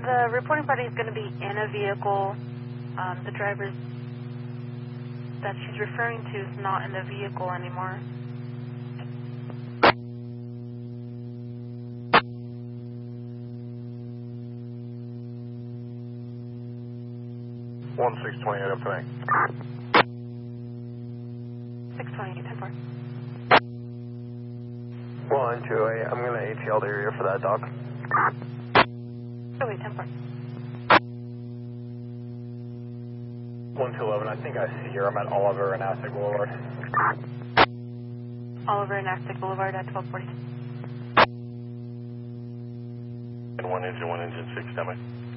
The reporting party is going to be in a vehicle. The driver that she's referring to is not in the vehicle anymore. One 628 up to me. 628, 10-4. 128, I'm going to ATL the area for that, Doc. Oh, wait, 10-4. 1211, I think I see here. I'm at Oliver and Aztec Boulevard. Oliver and Aztec Boulevard at 1240. And one engine 6, tell me.